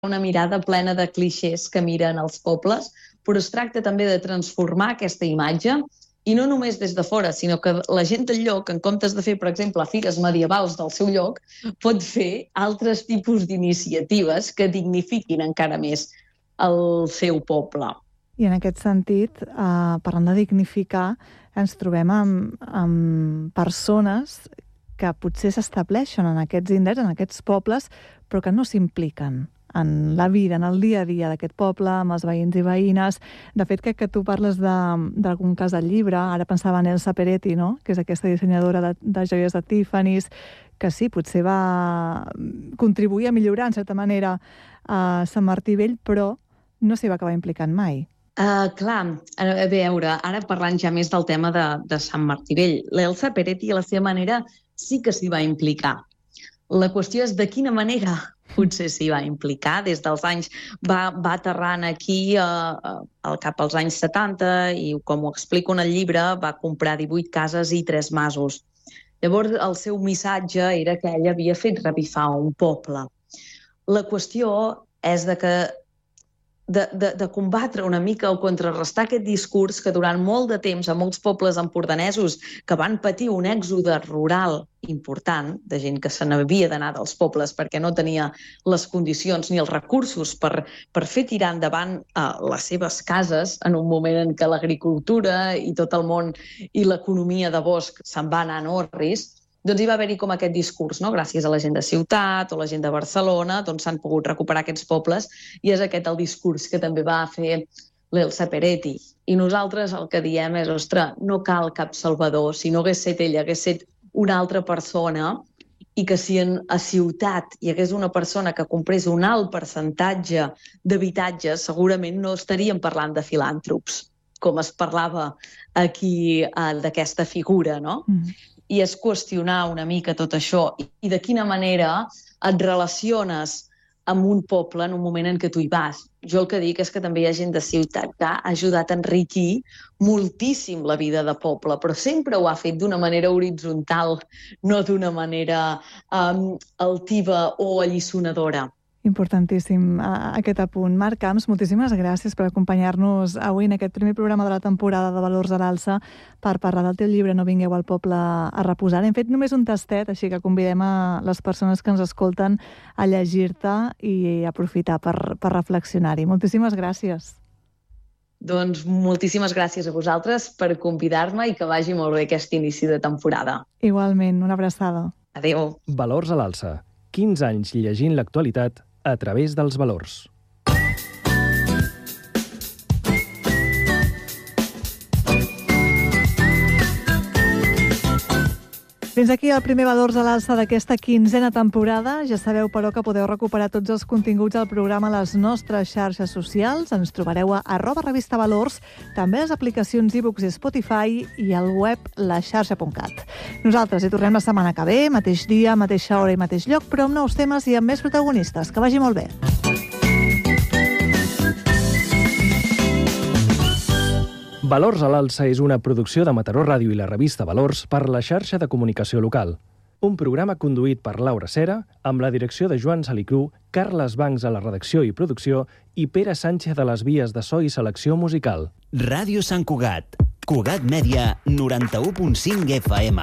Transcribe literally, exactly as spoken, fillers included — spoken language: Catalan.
una mirada plena de clixés que miren els pobles, però es tracta també de transformar aquesta imatge, i no només des de fora, sinó que la gent del lloc, en comptes de fer, per exemple, fires medievals del seu lloc, pot fer altres tipus d'iniciatives que dignifiquin encara més el seu poble. I en aquest sentit, eh, parlant de dignificar, ens trobem amb, amb persones que potser s'estableixen en aquests indrets, en aquests pobles, però que no s'impliquen en la vida, en el dia a dia d'aquest poble, amb els veïns i veïnes. De fet, crec que tu parles d'algun cas del llibre, ara pensava en Elsa Peretti, no? Que és aquesta dissenyadora de, de joies de Tiffany's, que sí, potser va contribuir a millorar, en certa manera, a Sant Martí Vell, però no s'hi va acabar implicant mai. Uh, clar, a veure, ara parlant ja més del tema de, de Sant Martí Vell, l'Elsa Peretti, a la seva manera, sí que s'hi va implicar. La qüestió és de quina manera potser s'hi va implicar. Des dels anys va, va aterrant aquí uh, al cap als anys setanta i, com ho explico en el llibre, va comprar divuit cases i tres masos. Llavors, el seu missatge era que ella havia fet revifar un poble. La qüestió és de que De, de, de combatre una mica o contrarrestar aquest discurs que durant molt de temps a molts pobles empordanesos que van patir un èxode rural important, de gent que se n'havia d'anar dels pobles perquè no tenia les condicions ni els recursos per, per fer tirar endavant uh, les seves cases en un moment en què l'agricultura i tot el món i l'economia de bosc se'n va anar en orris. Doncs hi va haver-hi com aquest discurs, no? Gràcies a la gent de ciutat o la gent de Barcelona, doncs s'han pogut recuperar aquests pobles, i és aquest el discurs que també va fer l'Elsa Peretti. I nosaltres el que diem és, ostres, no cal cap salvador, si no hagués set ella, hagués set una altra persona, i que si en, a ciutat hi hagués una persona que comprés un alt percentatge d'habitatges, segurament no estaríem parlant de filàntrops, com es parlava aquí eh, d'aquesta figura, no? Mm. I és qüestionar una mica tot això i de quina manera et relaciones amb un poble en un moment en què tu hi vas. Jo el que dic és que també hi ha gent de ciutat que ha ajudat a enriquir moltíssim la vida de poble, però sempre ho ha fet d'una manera horitzontal, no d'una manera um, altiva o alliçonadora. Importantíssim aquest apunt. Marc Camps, moltíssimes gràcies per acompanyar-nos avui en aquest primer programa de la temporada de Valors a l'Alça per parlar del teu llibre No vingueu al poble a reposar. Hem fet només un tastet, així que convidem a les persones que ens escolten a llegir-te i aprofitar per, per reflexionar-hi. Moltíssimes gràcies. Doncs moltíssimes gràcies a vosaltres per convidar-me i que vagi molt bé aquest inici de temporada. Igualment, una abraçada. Adéu. Valors a l'Alça. quinze anys llegint l'actualitat a través dels valors. Fins aquí el primer Valors a l'Alça d'aquesta quinzena temporada. Ja sabeu, però, que podeu recuperar tots els continguts del programa a les nostres xarxes socials. Ens trobareu a arroba revista Valors, també a les aplicacions iBooks i Spotify i al web la xarxa punt cat. Nosaltres hi tornem la setmana que ve, mateix dia, mateixa hora i mateix lloc, però amb nous temes i amb més protagonistes. Que vagi molt bé. Valors a l'Alça és una producció de Mataró Ràdio i la revista Valors per la xarxa de comunicació local. Un programa conduït per Laura Cera, amb la direcció de Joan Salicru, Carles Bancs a la redacció i producció i Pere Sánchez a les vies de so i selecció musical. Ràdio Sant Cugat. Cugat Mèdia, noranta-u punt cinc F M.